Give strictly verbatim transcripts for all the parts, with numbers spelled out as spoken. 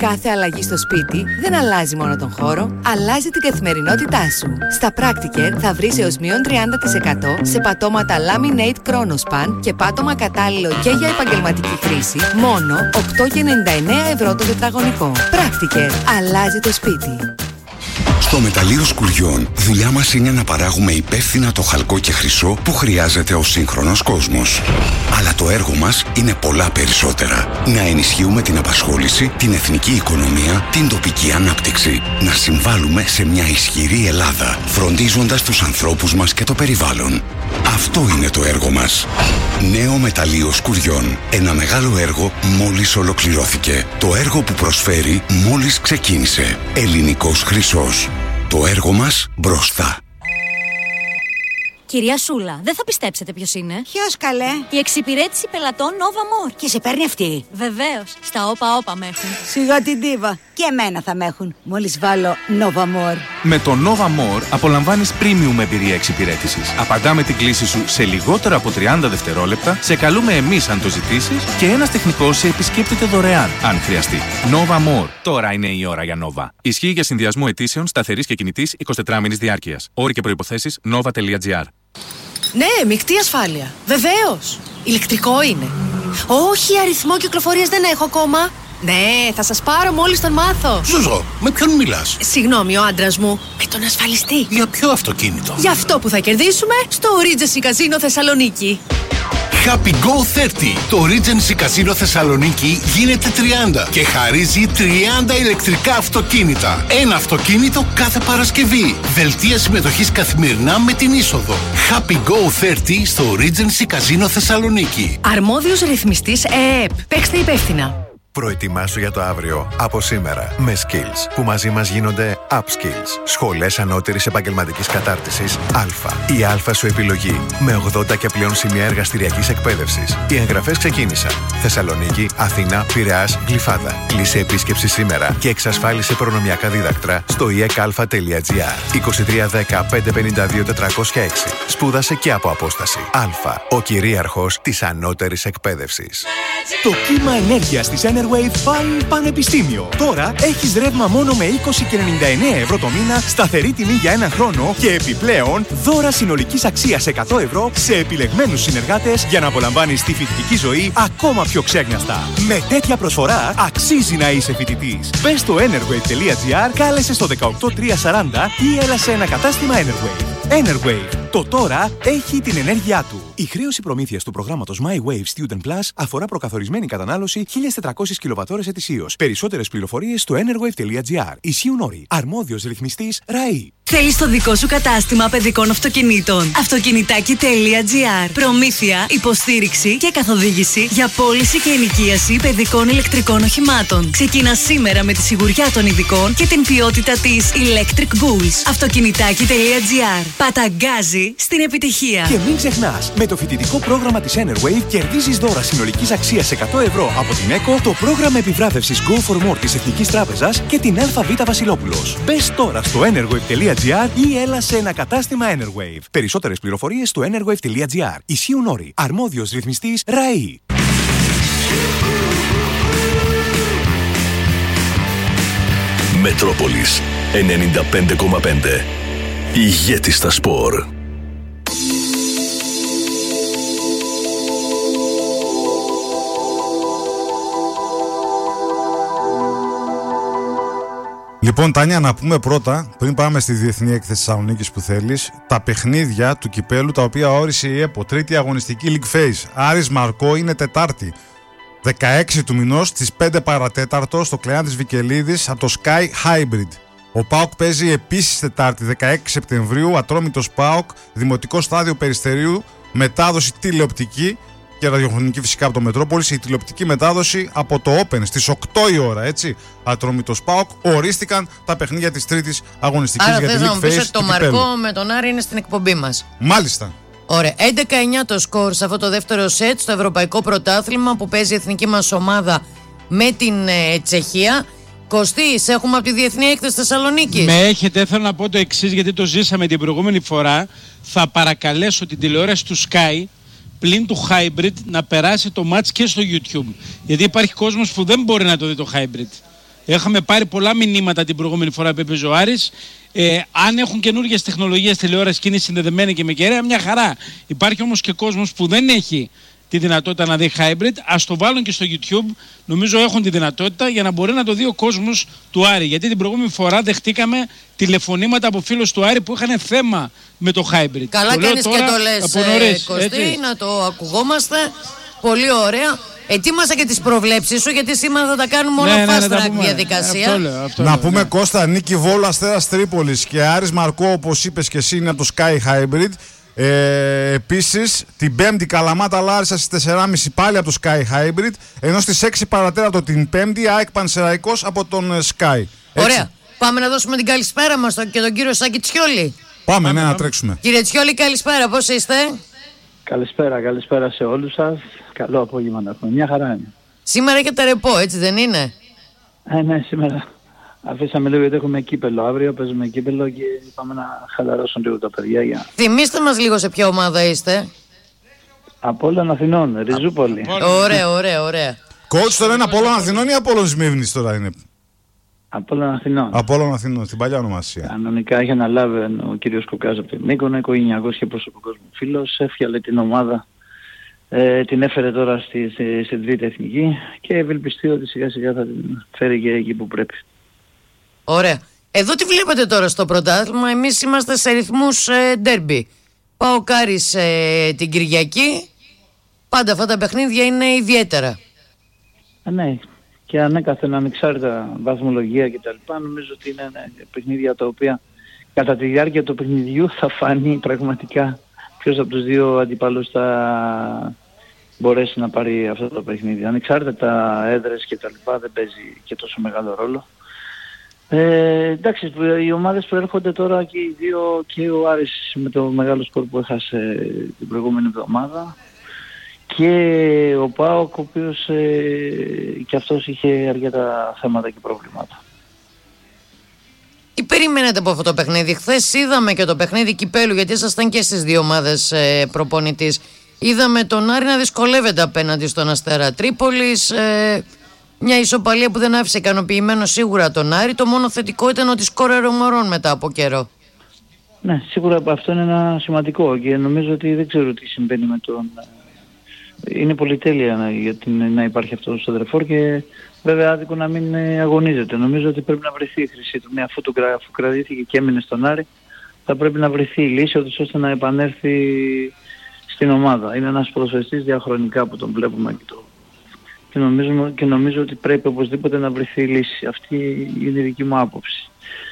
Κάθε αλλαγή στο σπίτι δεν αλλάζει μόνο τον χώρο, αλλάζει την καθημερινότητά σου. Στα Practicare θα βρεις έως μείον τριάντα τοις εκατό σε πατώματα Laminate Chronospan και πάτωμα κατάλληλο και για επαγγελματική χρήση, μόνο οκτώ κόμμα ενενήντα εννέα ευρώ το τετραγωνικό. Practicare. Αλλάζει το σπίτι. Στο μεταλλείο Σκουριών, δουλειά μας είναι να παράγουμε υπεύθυνα το χαλκό και χρυσό που χρειάζεται ο σύγχρονος κόσμος. Αλλά το έργο μας είναι πολλά περισσότερα. Να ενισχύουμε την απασχόληση, την εθνική οικονομία, την τοπική ανάπτυξη. Να συμβάλλουμε σε μια ισχυρή Ελλάδα, φροντίζοντας τους ανθρώπους μας και το περιβάλλον. Αυτό είναι το έργο μας. Νέο μεταλλείο Σκουριών. Ένα μεγάλο έργο μόλις ολοκληρώθηκε. Το έργο που προσφέρει μόλις ξεκίνησε. Ελληνικός χρυσός. Το έργο μας μπροστά. Κυρία Σούλα, δεν θα πιστέψετε ποιος είναι. Ποιος, καλέ? Η εξυπηρέτηση πελατών Nova More. Και σε παίρνει αυτή? Βεβαίως. Στα όπα όπα με έχουν. Σιγά την ντίβα. Και εμένα θα με έχουν. Μόλις βάλω Nova More. Με το Nova More απολαμβάνεις premium εμπειρία εξυπηρέτησης. Απαντάμε την κλήση σου σε λιγότερα από τριάντα δευτερόλεπτα, σε καλούμε εμείς αν το ζητήσεις και ένας τεχνικός σε επισκέπτεται δωρεάν αν χρειαστεί. Nova More. Τώρα είναι η ώρα για Nova. Ισχύει για συνδυασμό αιτήσεων σταθερής και κινητής εικοσιτετράμηνης διάρκειας. Όροι και προϋποθέσεις nova τελεία gr. Ναι, μεικτή ασφάλεια. Βεβαίως. Ηλεκτρικό είναι. Όχι, αριθμό κυκλοφορίας δεν έχω ακόμα. Ναι, θα σας πάρω μόλις τον μάθω. Ζουζό, με ποιον μιλάς? Συγγνώμη, ο άντρας μου. Με τον ασφαλιστή. Για ποιο αυτοκίνητο? Για αυτό που θα κερδίσουμε στο Regency Casino Θεσσαλονίκη. Happy Go τριάντα. Το Regency Casino Θεσσαλονίκη γίνεται τριάντα και χαρίζει τριάντα ηλεκτρικά αυτοκίνητα. Ένα αυτοκίνητο κάθε Παρασκευή. Δελτία συμμετοχής καθημερινά με την είσοδο. Happy Go τριάντα στο Regency Casino Θεσσαλονίκη. Αρμόδιος ρυθμιστής ΕΕΠ. Παίξτε υπεύθυνα. Προετοιμάσου για το αύριο από σήμερα με Skills που μαζί μας γίνονται Upskills. Σχολές ανώτερης επαγγελματικής κατάρτισης Α. Η Α σου επιλογή με ογδόντα και πλέον σημεία εργαστηριακής εκπαίδευσης. Οι εγγραφές ξεκίνησαν. Θεσσαλονίκη, Αθήνα, Πειραιάς, Γλυφάδα. Κλείσε επίσκεψη σήμερα και εξασφάλισε προνομιακά δίδακτρα στο ι εκ α τελεία τζι άρ. είκοσι τρία δέκα πεντακόσια πενήντα δύο τετρακόσια έξι. Σπούδασε και από απόσταση. Α. Ο κυρίαρχος της ανώτερης εκπαίδευσης. Το κύμα ενέργειας της Enerwave πάλι πανεπιστήμιο. Τώρα έχεις ρεύμα μόνο με είκοσι και ενενήντα εννέα ευρώ το μήνα, σταθερή τιμή για έναν χρόνο και επιπλέον δώρα συνολικής αξίας εκατό ευρώ σε επιλεγμένους συνεργάτες για να απολαμβάνεις τη φοιτητική ζωή ακόμα πιο ξέγνιαστα. Με τέτοια προσφορά αξίζει να είσαι φοιτητής. Μπες στο enerwave τελεία τζι άρ, κάλεσε στο δεκαοκτώ τριακόσια σαράντα ή έλα σε ένα κατάστημα Enerwave. Enerwave. Το τώρα έχει την ενέργειά του. Η χρέωση προμήθειας του προγράμματος My Wave Student Plus αφορά προκαθορισμένη κατανάλωση χίλιες τετρακόσιες κιλοβατώρες ετησίως. Περισσότερες πληροφορίες στο enerwave τελεία τζι άρ. Ισχύουν όροι. Αρμόδιος ρυθμιστής ΡΑΗ. Θέλεις το δικό σου κατάστημα παιδικών αυτοκινήτων. Αυτοκινητάκι τελεία τζι άρ. Προμήθεια, υποστήριξη και καθοδήγηση για πώληση και ενοικίαση παιδικών ηλεκτρικών οχημάτων. Ξεκίνα σήμερα με τη σιγουριά των ειδικών και την ποιότητα της Electric Bulls. Αυτοκινητάκι τελεία τζι άρ. Παταγκάζει στην επιτυχία. Και μην ξεχνάς, με το φοιτητικό πρόγραμμα της Enerwave κερδίζεις δώρα συνολικής αξίας εκατό ευρώ από την ΕΚΟ, το πρόγραμμα επιβράβευσης Go for More της Εθνικής Τράπεζας και την ΑΒ Βασιλόπουλος. Μπες τώρα στο enerwave τελεία τζι άρ ή έλα σε ένα κατάστημα Enerwave. Περισσότερες πληροφορίες στο enerwave τελεία τζι άρ. Ισχύουν όροι. Αρμόδιος ρυθμιστής ΡΑΗ. Μετρόπολης ενενήντα πέντε κόμμα πέντε. Ηγέτης στα σπορ. Λοιπόν, Τάνια, να πούμε πρώτα, πριν πάμε στη Διεθνή Έκθεση Θεσσαλονίκης που θέλεις, τα παιχνίδια του κυπέλου τα οποία όρισε η ΕΠΟ. Τρίτη αγωνιστική League Phase. Άρης Μαρκό είναι Τετάρτη, δεκαέξι του μηνός, στις πέντε παρατέταρτο στο Κλεάνθης Βικελίδης από το Sky Hybrid. Ο ΠΑΟΚ παίζει επίσης Τετάρτη, δεκαέξι Σεπτεμβρίου, Ατρόμητος ΠΑΟΚ, Δημοτικό Στάδιο Περιστερίου, μετάδοση τηλεοπτική και ραδιοφωνική φυσικά από το Μετρόπολης. Η τηλεοπτική μετάδοση από το Open στις οκτώ η ώρα, έτσι. Ατρόμητος ΠΑΟΚ. Ορίστηκαν τα παιχνίδια της τρίτης αγωνιστικής για τη League Phase. Άρα θες να μου πεις ότι το Μαρκό με τον Άρη είναι στην εκπομπή μας. Μάλιστα. Ωραία. έντεκα εννιά το σκορ σε αυτό το δεύτερο σετ στο Ευρωπαϊκό Πρωτάθλημα που παίζει η εθνική μας ομάδα με την ε, Τσεχία. Κωστή, σε έχουμε από τη Διεθνή Έκθεση Θεσσαλονίκης. Με έχετε, θέλω να πω το εξής, γιατί το ζήσαμε την προηγούμενη φορά. Θα παρακαλέσω την τηλεόραση του Sky πλην του Hybrid να περάσει το match και στο YouTube. Γιατί υπάρχει κόσμος που δεν μπορεί να το δει το Hybrid. Είχαμε πάρει πολλά μηνύματα την προηγούμενη φορά που έπαιζε ο Άρης. Ε, αν έχουν καινούργιες τεχνολογίες τηλεόραση και είναι συνδεδεμένη και με κεραία, μια χαρά. Υπάρχει όμως και κόσμος που δεν έχει τη δυνατότητα να δει hybrid. Ας το βάλουν και στο YouTube. Νομίζω έχουν τη δυνατότητα για να μπορεί να το δει ο κόσμος του Άρη. Γιατί την προηγούμενη φορά δεχτήκαμε τηλεφωνήματα από φίλους του Άρη που είχαν θέμα με το hybrid. Καλά το κάνεις και το λες, ε, Κωστή, έτσι. να το ακουγόμαστε. Πολύ ωραία. Ετοίμασα και τις προβλέψεις σου, γιατί σήμερα θα τα κάνουμε όλα Ναι, ναι, fast ναι, track πούμε. διαδικασία. Αυτό λέω, αυτό να λέω, πούμε ναι. Κώστα, Νίκη Βόλου Αστέρας Τρίπολης και Άρης Μαρκό, όπως είπες και εσύ, είναι από το Sky Hybrid. Ε, επίσης, την Πέμπτη Καλαμάτα Λάρισα στις τέσσερις και μισή πάλι από το Sky Hybrid. Ενώ στις έξι παρατέταρτο την Πέμπτη ΑΕΚ Πανσεραϊκός από τον Sky. Ωραία. Έτσι. Πάμε να δώσουμε την καλησπέρα μας και τον κύριο Σάκη Τσιόλη. Πάμε, ναι, να τρέξουμε. Κύριε Τσιόλη, καλησπέρα, πώς είστε? Καλησπέρα, καλησπέρα σε όλους σας. Καλό απόγευμα να έχουμε. Μια χαρά είναι. Σήμερα έχετε ρεπό, έτσι δεν είναι? Ε, ναι, σήμερα αφήσαμε λίγο γιατί έχουμε κύπελο. Αύριο παίζουμε κύπελο και είπαμε να χαλαρώσουν λίγο τα παιδιά. Για... Θυμήστε μας λίγο σε ποια ομάδα είστε. Απόλλων Αθηνών, Ριζούπολη. Ωραία, ωραία, ωραία. Coach τώρα είναι Απόλλων Αθηνών ή Απόλλων Σμύρνης τώρα είναι? Απόλλων Αθηνών. Απόλλων Αθηνών, στην παλιά ονομασία. Κανονικά έχει αναλάβει ο κύριος Κοκάς από την Μύκονο, οικογενειακός και προσωπικός μου φίλος. Έφτιαλε την ομάδα, ε, την έφερε τώρα στη, στη, στην τρίτη εθνική και ευελπιστεί ότι σιγά σιγά θα την φέρει και εκεί που πρέπει. Ωραία. Εδώ τι βλέπετε τώρα στο πρωτάθλημα? Εμείς είμαστε σε ρυθμούς ε, ντέρμπι. Πάω Κάρις ε, την Κυριακή. Πάντα αυτά τα παιχνίδια είναι ιδιαίτερα. Ε, ναι. Και ανέκαθεν ανεξάρτητα βαθμολογία κτλ. Νομίζω ότι είναι ναι, παιχνίδια τα οποία κατά τη διάρκεια του παιχνιδιού θα φανεί πραγματικά ποιος από τους δύο αντιπάλους θα μπορέσει να πάρει αυτό το παιχνίδι. Ανεξάρτητα έδρες κτλ. Δεν παίζει και τόσο μεγάλο ρόλο. Ε, εντάξει, οι ομάδες προέρχονται τώρα και οι δύο, και ο Άρης με το μεγάλο σκορ που έχασε την προηγούμενη εβδομάδα και ο ΠΑΟΚ, ο οποίος ε, και αυτός είχε αρκετά θέματα και προβλήματα. Τι περιμένετε από αυτό το παιχνίδι? Χθες είδαμε και το παιχνίδι κυπέλου, γιατί ήσασταν και στις δύο ομάδες ε, προπονητής. Είδαμε τον Άρη να δυσκολεύεται απέναντι στον Αστέρα Τρίπολης. Ε, μια ισοπαλία που δεν άφησε ικανοποιημένο σίγουρα τον Άρη. Το μόνο θετικό ήταν ότι σκόρερε ο Μωρόν μετά από καιρό. Ναι, σίγουρα αυτό είναι ένα σημαντικό και νομίζω ότι δεν ξέρω τι συμβαίνει με τον... Είναι πολυτέλεια να, για την, να υπάρχει αυτό στο Δρεφόρ και βέβαια άδικο να μην αγωνίζεται. Νομίζω ότι πρέπει να βρεθεί η χρυσή του. Αφού το αφού κρατήθηκε και έμεινε στον Άρη, θα πρέπει να βρεθεί η λύση ώστε να επανέλθει στην ομάδα. Είναι ένας ποδοσφαιριστής διαχρονικά που τον βλέπουμε και, το, και, νομίζω, και νομίζω ότι πρέπει οπωσδήποτε να βρεθεί η λύση. Αυτή είναι η δική μου άποψη.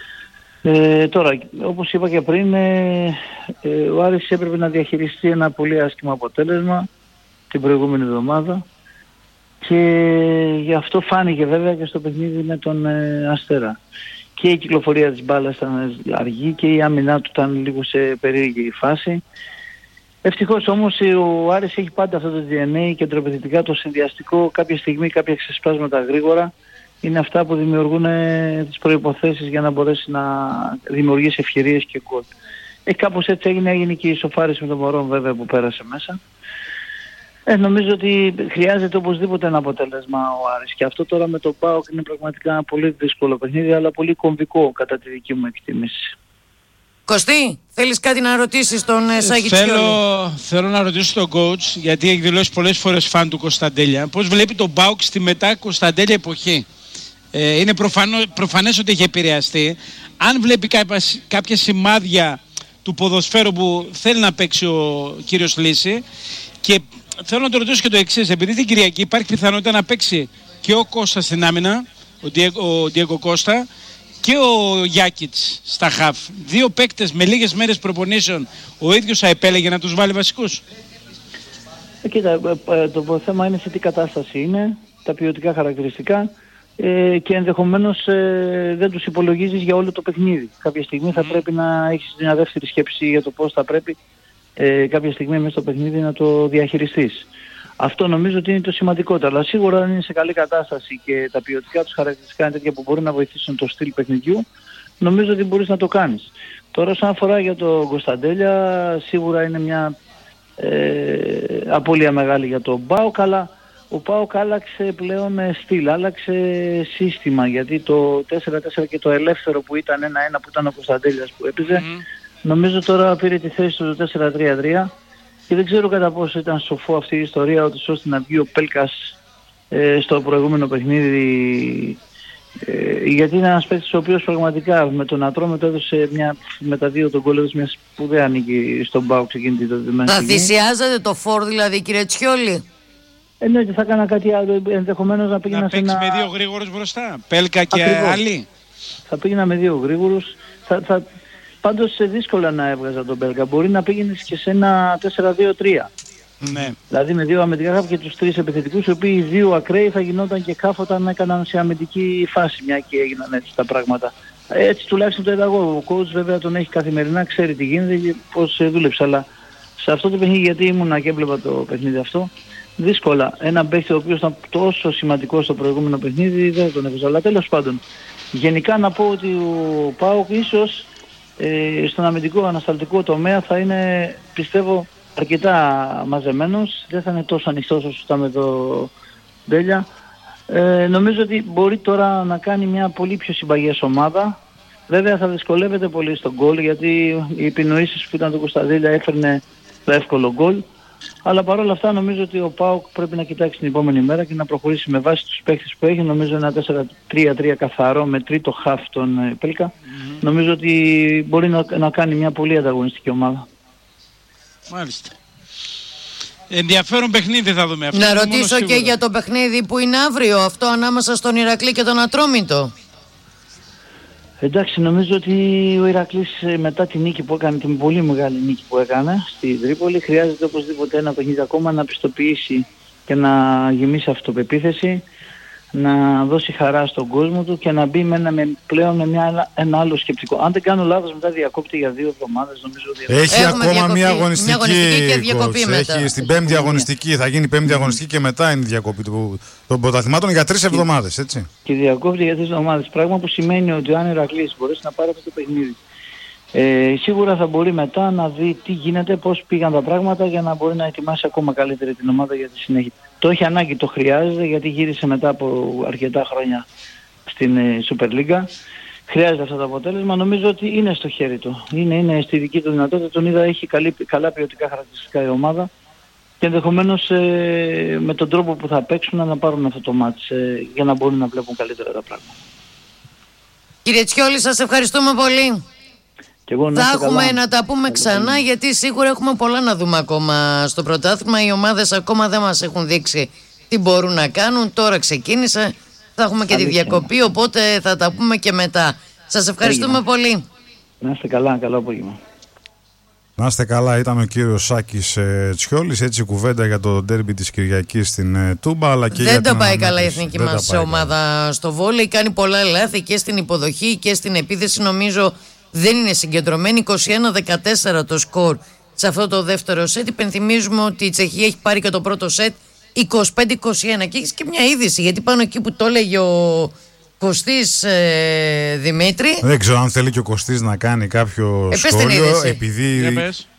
Ε, τώρα, όπως είπα και πριν, ε, ε, ο Άρης έπρεπε να διαχειριστεί ένα πολύ άσχημο αποτέλεσμα την προηγούμενη εβδομάδα και γι' αυτό φάνηκε βέβαια και στο παιχνίδι με τον ε, Αστέρα. Και η κυκλοφορία της μπάλας ήταν αργή και η άμυνά του ήταν λίγο σε περίεργη φάση. Ευτυχώς όμως ο Άρης έχει πάντα αυτό το ντι εν έι και τροποποιητικά το συνδυαστικό, κάποια στιγμή κάποια ξεσπάσματα γρήγορα είναι αυτά που δημιουργούν ε, τις προϋποθέσεις για να μπορέσει να δημιουργήσει ευκαιρίες και γκολ. Ε, κάπως έτσι έγινε, έγινε και η ισοφάριση με τον Μωρόν βέβαια που πέρασε μέσα. Ε, νομίζω ότι χρειάζεται οπωσδήποτε ένα αποτέλεσμα ο Άρης και αυτό τώρα με το ΠΑΟΚ είναι πραγματικά ένα πολύ δύσκολο παιχνίδι αλλά πολύ κομβικό κατά τη δική μου εκτίμηση. Κωστή, θέλεις κάτι να ρωτήσεις τον ε, Σάκη Τσιόλη? Θέλω, θέλω να ρωτήσω τον coach, γιατί έχει δηλώσει πολλές φορές φαν του Κωνσταντέλια, πώς βλέπει τον ΠΑΟΚ στη μετά Κωνσταντέλια εποχή. Ε, είναι προφανό, προφανές ότι έχει επηρεαστεί. Αν βλέπει κάποια, κάποια σημάδια του ποδοσφαίρου που θέλει να παίξει ο κύριος Λύση, και θέλω να το ρωτήσω και το εξής, επειδή την Κυριακή υπάρχει πιθανότητα να παίξει και ο Κώστας στην άμυνα, ο Ντιέγκο Κώστα, και ο Γιάκιτς στα χαφ. Δύο παίκτες με λίγες μέρες προπονήσεων, ο ίδιος θα επέλεγε να τους βάλει βασικούς? Ε, κοίτα, το θέμα είναι σε τι κατάσταση είναι, τα ποιοτικά χαρακτηριστικά ε, και ενδεχομένως ε, δεν τους υπολογίζεις για όλο το παιχνίδι. Κάποια στιγμή θα mm. πρέπει να έχεις μια δεύτερη σκέψη για το πώς θα πρέπει ε, κάποια στιγμή μέσα στο παιχνίδι να το διαχειριστείς. Αυτό νομίζω ότι είναι το σημαντικότερο. Αλλά σίγουρα αν είναι σε καλή κατάσταση και τα ποιοτικά τους χαρακτηριστικά είναι τέτοια που μπορεί να βοηθήσουν το στυλ παιχνιδιού, νομίζω ότι μπορείς να το κάνεις. Τώρα όσον αφορά για τον Κωνσταντέλια, σίγουρα είναι μια ε, απώλεια μεγάλη για τον ΠΑΟΚ, αλλά ο ΠΑΟΚ άλλαξε πλέον στυλ, άλλαξε σύστημα, γιατί το τέσσερα τέσσερα και το ελεύθερο που ήταν ένα ένα που ήταν ο Κωνσταντέλιας που έπαιζε, mm. νομίζω τώρα πήρε τη θέση του το τέσσερα τρία τρία και δεν ξέρω κατά πόσο ήταν σοφό αυτή η ιστορία, ότι ώστε να βγει ο Πέλκας ε, στο προηγούμενο παιχνίδι, ε, γιατί είναι ένας παίκτης ο οποίος πραγματικά με τον Ατρόμητο έδωσε μια, με τα δύο τον γκολ έδωσε μια σπουδαία νίκη στον ΠΑΟΚ εκείνη την δεδομένη. Θα θυσιάζατε το φορ δηλαδή, κύριε Τσιόλη? Ε, ναι, θα έκανα κάτι άλλο, ενδεχομένως να πήγαινα να σε ένα... με δύο γρήγορους μπροστά, Πέλκα και Ακριβώς. άλλοι. Θα πήγαινα με δύο γρήγορους, θα, θα... πάντως σε δύσκολα να έβγαζα τον Πέλκα, μπορεί να πήγαινες και σε ένα τέσσερα δύο τρία. Ναι. Δηλαδή με δύο αμυντικά χαφ και τους τρεις επιθετικούς, οι οποίοι οι δύο ακραίοι θα γινόταν και χαφ όταν έκαναν σε αμυντική φάση, μια και έγιναν έτσι τα πράγματα. Έτσι τουλάχιστον το είδα εγώ. Ο coach βέβαια τον έχει καθημερινά, ξέρει τι γίνεται και πώς δούλεψε, αλλά σε αυτό το παιχνίδι, γιατί ήμουνα και έβλεπα το παιχνίδι αυτό, δύσκολα. Ένα παίκτη ο οποίος ήταν τόσο σημαντικό στο προηγούμενο παιχνίδι δεν τον έβαζα. Αλλά τέλος πάντων, γενικά να πω ότι ο ΠΑΟΚ ίσως ε, στον αμυντικό ανασταλτικό τομέα θα είναι, πιστεύω, αρκετά μαζεμένος. Δεν θα είναι τόσο ανοιχτός όσο ήταν με το Ντέλια. Ε, νομίζω ότι μπορεί τώρα να κάνει μια πολύ πιο συμπαγές ομάδα. Βέβαια θα δυσκολεύεται πολύ στον γκολ, γιατί οι επινοήσεις που ήταν το Κωνσταντέλια έφερνε το εύκολο γκολ. Αλλά παρόλα αυτά νομίζω ότι ο ΠΑΟΚ πρέπει να κοιτάξει την επόμενη μέρα και να προχωρήσει με βάση τους παίκτες που έχει. Νομίζω ένα τέσσερα τρία τρία καθαρό με τρίτο χαφ τον Πέλκα. Mm-hmm. Νομίζω ότι μπορεί να, να κάνει μια πολύ ανταγωνιστική ομάδα. Μάλιστα. Ενδιαφέρον παιχνίδι θα δούμε αυτό. Να ρωτήσω και για το παιχνίδι που είναι αύριο, αυτό ανάμεσα στον Ηρακλή και τον Ατρόμητο. Εντάξει, νομίζω ότι ο Ηρακλής μετά τη νίκη που έκανε, την πολύ μεγάλη νίκη που έκανε στη Τρίπολη, χρειάζεται οπωσδήποτε ένα παιχνίδι ακόμα να πιστοποιήσει και να γεμίσει αυτοπεποίθηση, να δώσει χαρά στον κόσμο του και να μπει με ένα, με, πλέον με μια, ένα άλλο σκεπτικό. Αν δεν κάνω λάθος, μετά διακόπτει για δύο εβδομάδες, νομίζω ότι... Έχει Έχουμε ακόμα διακοπή, μια αγωνιστική, μια αγωνιστική και διακοπή μετά. Έχει στην πέμπτη αγωνιστική, θα γίνει πέμπτη αγωνιστική και μετά είναι η διακοπή του, των πρωταθλημάτων για τρεις εβδομάδες, έτσι. Και διακόπτει για τρεις εβδομάδες, πράγμα που σημαίνει ότι αν η Ηρακλής μπορέσει να πάρει αυτό το παιχνίδι, Ε, σίγουρα θα μπορεί μετά να δει τι γίνεται, πώς πήγαν τα πράγματα για να μπορεί να ετοιμάσει ακόμα καλύτερη την ομάδα για τη συνέχεια. Το έχει ανάγκη, το χρειάζεται, γιατί γύρισε μετά από αρκετά χρόνια στην ε, Super League. Χρειάζεται αυτό το αποτέλεσμα. Νομίζω ότι είναι στο χέρι του. Είναι, είναι στη δική του δυνατότητα. Τον είδα, έχει καλή, καλά ποιοτικά χαρακτηριστικά η ομάδα και ενδεχομένως ε, με τον τρόπο που θα παίξουν να πάρουν αυτό το μάτς ε, για να μπορούν να βλέπουν καλύτερα τα πράγματα. Κύριε Τσιόλη, σας ευχαριστούμε πολύ. Θα έχουμε καλά. Να τα πούμε ξανά, γιατί σίγουρα έχουμε πολλά να δούμε ακόμα στο πρωτάθλημα. Οι ομάδες ακόμα δεν μας έχουν δείξει τι μπορούν να κάνουν. Τώρα ξεκίνησε, θα έχουμε και Αλήθεια. τη διακοπή, οπότε θα τα πούμε και μετά. Σας ευχαριστούμε Έγινε. πολύ. Να είστε καλά, καλό απόγευμα. Να είστε καλά, ήταν ο κύριος Σάκης ε, Τσιόλης, έτσι κουβέντα για το ντέρμπι της Κυριακής στην ε, Τούμπα, αλλά και δεν για τα πάει την καλά η εθνική μας ομάδα καλά. στο βόλεϊ, κάνει πολλά λάθη και στην υποδοχή και στην επίθεση. Νομίζω δεν είναι συγκεντρωμένη. είκοσι ένα δεκατέσσερα το σκορ σε αυτό το δεύτερο σετ. Υπενθυμίζουμε ότι η Τσεχία έχει πάρει και το πρώτο σετ είκοσι πέντε είκοσι ένα. Και έχει και μια είδηση, γιατί πάνω εκεί που το έλεγε ο Κωστής ε, Δημήτρη. Δεν ξέρω αν θέλει και ο Κωστής να κάνει κάποιο ε, σχόλιο, επειδή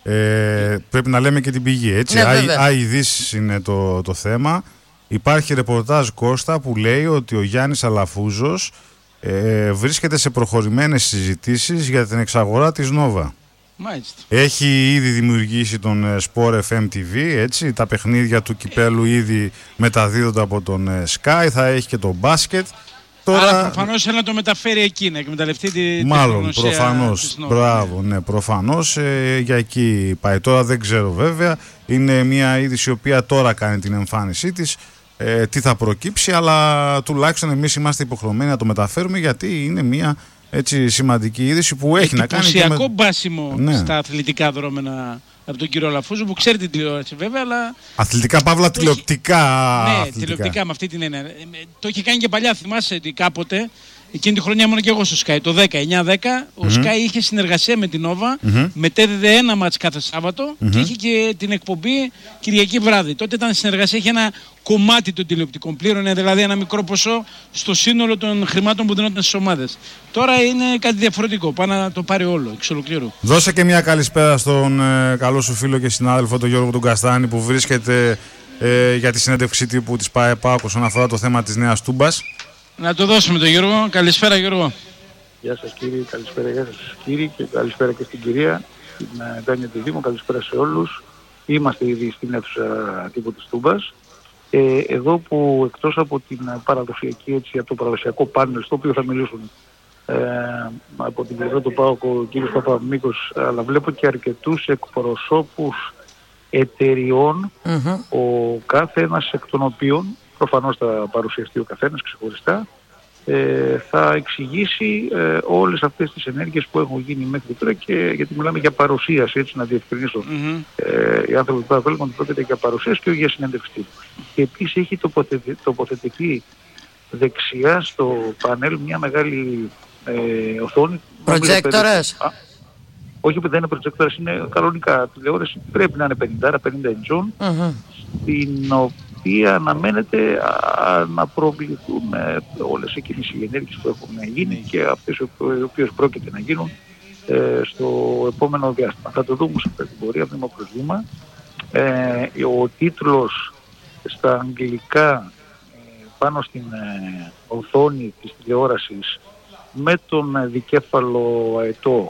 ε, πρέπει να λέμε και την πηγή. Έτσι, ναι, Α, ειδήσεις είναι το, το θέμα. Υπάρχει ρεπορτάζ Κώστα που λέει ότι ο Γιάννης Αλαφούζος Ε, βρίσκεται σε προχωρημένες συζητήσεις για την εξαγορά της Νόβα. Μάλιστα. Έχει ήδη δημιουργήσει τον Sport εφ εμ τι βι, έτσι, τα παιχνίδια του κυπέλου ήδη μεταδίδονται από τον Sky, θα έχει και το μπάσκετ. Τώρα... Άρα προφανώς θέλει να το μεταφέρει εκεί, να εκμεταλλευτεί τη Μάλλον, προφανώς, μπράβο, ναι, προφανώς ε, για εκεί πάει. Τώρα δεν ξέρω βέβαια, είναι μια είδηση η οποία τώρα κάνει την εμφάνισή της. Ε, τι θα προκύψει, αλλά τουλάχιστον εμείς είμαστε υποχρεωμένοι να το μεταφέρουμε, γιατί είναι μια έτσι σημαντική είδηση που έχει να κάνει. Εντυπωσιακό με... μπάσιμο ναι. στα αθλητικά δρόμενα από τον κύριο Λαφούζο, που ξέρει την τηλεόραση βέβαια, αλλά. Αθλητικά παύλα τηλεοπτικά. Ναι, αθλητικά. τηλεοπτικά με αυτή την έννοια. Το είχε κάνει και παλιά, θυμάσαι ότι κάποτε. Εκείνη τη χρονιά ήμουν και εγώ στο Sky, το δέκα, εννιά δέκα, ο mm-hmm. Sky είχε συνεργασία με την Nova, mm-hmm. μετέδιδε ένα μάτς κάθε Σάββατο mm-hmm. και είχε και την εκπομπή Κυριακή βράδυ. Τότε ήταν συνεργασία, είχε ένα κομμάτι των τηλεοπτικών, πλήρωνε δηλαδή ένα μικρό ποσό στο σύνολο των χρημάτων που δίνονταν στις ομάδες. Τώρα είναι κάτι διαφορετικό, πάει να το πάρει όλο, εξ ολοκλήρου. Δώσε και μια καλησπέρα στον ε, καλό σου φίλο και συνάδελφο, τον Γιώργο τον Καστάνη, που βρίσκεται ε, για τη συνέντευξη τύπου της ΠΑΕ-ΠΑΟΚ όσον αφορά το θέμα της Νέας Τούμπας. Να το δώσουμε τον Γιώργο. Καλησπέρα Γιώργο. Γεια σας κύριε, καλησπέρα γεια σας κύριε και καλησπέρα και στην κυρία, την Ντάνια του Δήμου, καλησπέρα σε όλους. Είμαστε ήδη στην αίθουσα τύπου της Τούμπας. Ε, εδώ που εκτός από την παραδοσιακή, έτσι, από το παραδοσιακό πάνελ στο οποίο θα μιλήσουν ε, από την πλευρά του ΠΑΟΚ ο κ. Παπαμίκος, αλλά βλέπω και αρκετούς εκπροσώπους εταιριών, mm-hmm. ο κάθε ένας εκ των οποίων προφανώς θα παρουσιαστεί ο καθένας ξεχωριστά, ε, θα εξηγήσει ε, όλες αυτές τις ενέργειες που έχουν γίνει μέχρι τώρα, και γιατί μιλάμε για παρουσίαση, έτσι να διευκρινίσω. Mm-hmm. Ε, οι άνθρωποι που θα ότι πρόκειται για παρουσίαση και όχι για συνέντευξη τύπου. Και επίσης έχει τοποθετηθεί, τοποθετηθεί δεξιά στο πανέλ μια μεγάλη ε, οθόνη. Προτζέκτορας. Όχι που δεν είναι προτζέκτορας, είναι κανονικά τηλεόραση, πρέπει να είναι πενήντα πενήντα inch, mm-hmm. στην οποία αναμένεται α, να προβληθούν ε, όλες εκείνες οι ενέργειες που έχουν γίνει και αυτές οι οποίες πρόκειται να γίνουν ε, στο επόμενο διάστημα. Θα το δούμε σε αυτή την πορεία, βήμα προς βήμα. Ε, ο τίτλος στα αγγλικά ε, πάνω στην ε, οθόνη της τηλεόρασης με τον ε, δικέφαλο αετό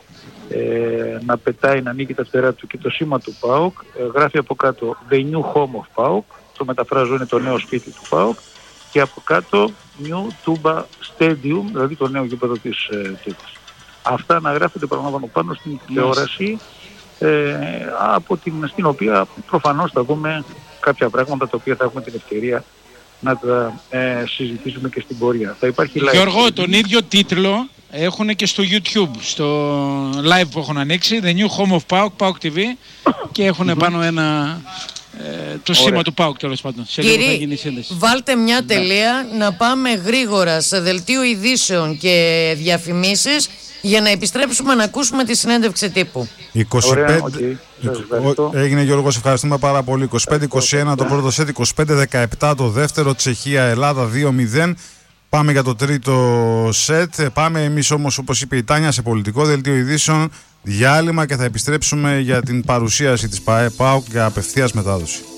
ε, να πετάει, να ανοίγει τα φτερά του και το σήμα του ΠΑΟΚ, ε, γράφει από κάτω The New Home of PAOK, το μεταφράζω είναι το νέο σπίτι του ΠΑΟΚ, και από κάτω New Tuba Stadium, δηλαδή το νέο γήπεδο της ε, Τούμπας. Αυτά αναγράφονται παραλαμβάνω πάνω στην τηλεόραση, ε, από την, στην οποία προφανώς θα δούμε κάποια πράγματα τα οποία θα έχουμε την ευκαιρία να τα ε, συζητήσουμε και στην πορεία. Θα υπάρχει live. Γιώργο, τον ίδιο τίτλο έχουν και στο YouTube, στο live που έχουν ανοίξει, The New Home of PAOK, PAOK τι βι, και έχουν mm-hmm. πάνω ένα... Ε, το σήμα του ΠΑΟΚ τέλος πάντων. Κύριε, βάλτε μια ναι. τελεία να πάμε γρήγορα σε δελτίο ειδήσεων και διαφημίσεις για να επιστρέψουμε να ακούσουμε τη συνέντευξη τύπου. είκοσι πέντε Ωραία, okay. Έγινε Γιώργο, σε ευχαριστούμε πάρα πολύ. είκοσι πέντε είκοσι ένα το πρώτο σετ, είκοσι πέντε δεκαεπτά το δεύτερο, Τσεχία-Ελλάδα δύο μηδέν. Πάμε για το τρίτο σετ. Πάμε εμείς όμως, όπως είπε η Τάνια, σε πολιτικό δελτίο ειδήσεων, διάλειμμα και θα επιστρέψουμε για την παρουσίαση της ΠΑΕ-ΠΑΟΚ για απευθείας μετάδοση.